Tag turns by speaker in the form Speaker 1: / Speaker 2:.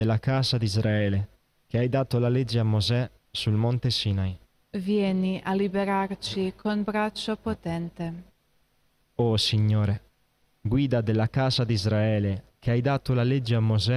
Speaker 1: della casa di Israele, che hai dato la legge a Mosè sul monte Sinai.
Speaker 2: Vieni a liberarci con braccio potente.
Speaker 1: O Signore, guida della casa di Israele, che hai dato la legge a Mosè